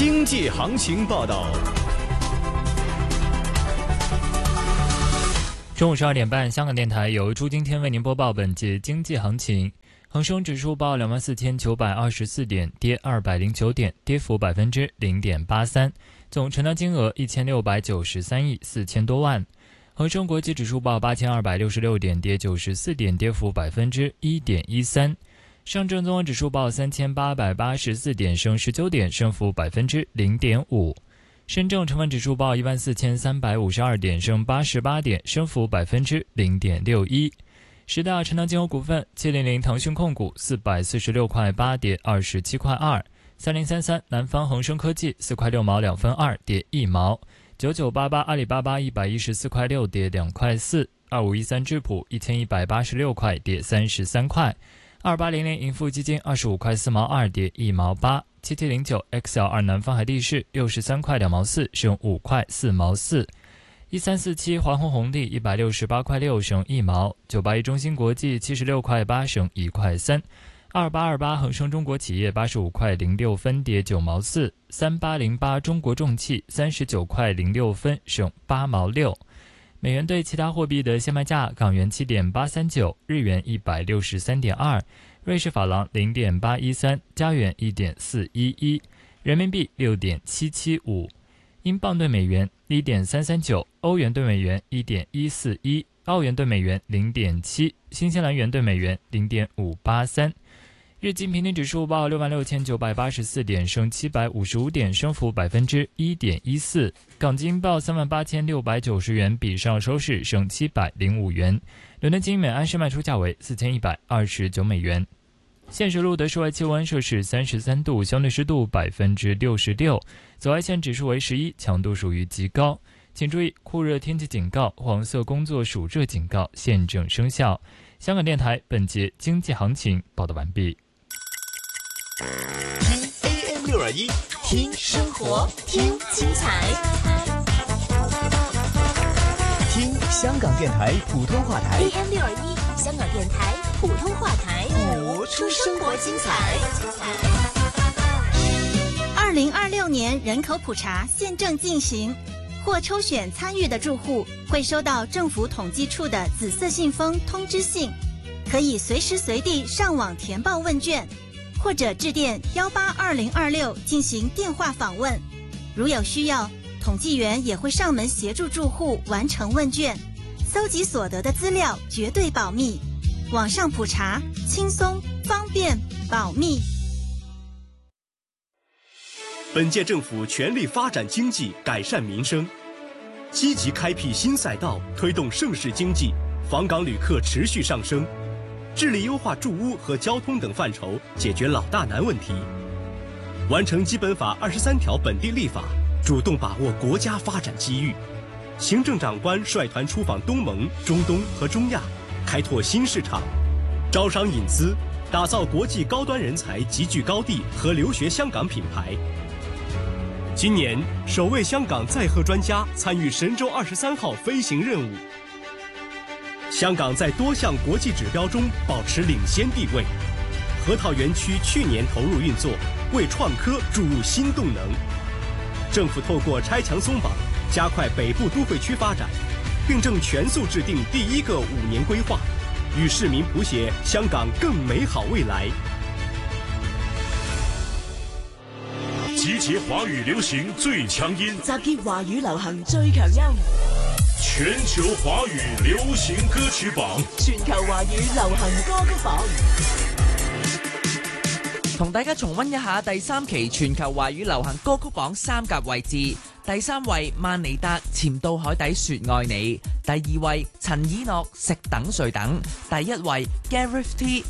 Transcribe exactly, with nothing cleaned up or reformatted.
经济行情报道。 中午十二点半，香港电台由朱今天为您播报本节经济行情。恒生指数报两万四千九百二十四点，跌二百零九点，跌幅百分之零点八三。总成交金额一千六百九十三亿四千多万。恒生国际指数报八千二百六十六点，跌九十四点，跌幅百分之一点一三。上证综合指数报三千八百八十四点，升十九点，升幅百分之零点五。深证成分指数报一万四千三百五十二点，升八十八点，升幅百分之零点六一。十大成交金额股份：七零零腾讯控股四百四十六块八，跌二十七块二；三零三三南方恒生科技四块六毛两分二，跌一毛；九九八八阿里巴巴一百一十四块六，跌两块四；二五一三智普一千一百八十六块，跌三十三块；二八零零盈富基金二十五块四毛二，跌一毛八；七七零九 X L 二南方海地市六十三块两毛四，升五块四毛四。一三四七华虹红利一百六十八块六，升一毛；九八一中芯国际七十六块八，升一块三；二八二八恒生中国企业八十五块零六分，跌九毛四；三八零八中国重汽三十九块零六分，升八毛六。美元对其他货币的现卖价：港元七点八三九，日元一百六十三点二，瑞士法郎零点八一三，加元一点四一一，人民币六点七七五。英镑对美元 一点三三九，欧元对美元 一点一四一，澳元对美元 零点七，新西兰元对美元 零点五八三。日经平均指数报六万六千九百八十四点，升七百五十五点，升幅百分之一点一四。港金报三万八千六百九十元，比上收市升七百零五元。伦敦金每安士卖出价为四千一百二十九美元。现时录得室外气温摄氏三十三度，相对湿度百分之六十六，紫外线指数为十一，强度属于极高。请注意酷热天气警告、黄色工作暑热警告现正生效。香港电台本节经济行情报道完毕。 听 A M 六二一，听生活，听精彩，听香港电台普通话台 A M 六二一，香港电台普通话台， 播出生活精彩。 二零二六年人口普查现正进行，或抽选参与的住户会收到政府统计处的紫色信封通知信，可以随时随地上网填报问卷，或者致电幺八二零二六进行电话访问。如有需要，统计员也会上门协助住户完成问卷，搜集所得的资料绝对保密。网上普查，轻松、方便、保密。 本届政府全力发展经济，改善民生，积极开辟新赛道，推动盛世经济，访港旅客持续上升，致力优化住屋和交通等范畴，解决老大难问题，完成基本法二十三条本地立法，主动把握国家发展机遇。行政长官率团出访东盟、中东和中亚，开拓新市场，招商引资，打造国际高端人才集聚高地和留学香港品牌。今年首位香港载荷专家参与神舟二十三号飞行任务。香港在多项国际指标中保持领先地位。核桃园区去年投入运作，为创科注入新动能。政府透过拆墙松绑，加快北部都会区发展，并正全速制定第一个五年规划，与市民谱写香港更美好未来。 集结華語流行最強音， 集結華語流行最強音， 全球華語流行歌曲榜， 全球華語流行歌曲榜。 同大家重溫一下第三期全球華語流行歌曲榜三甲位置。第三位萬妮達潛到海底說愛你，第二位陳以諾食等睡等，第一位 Gareth T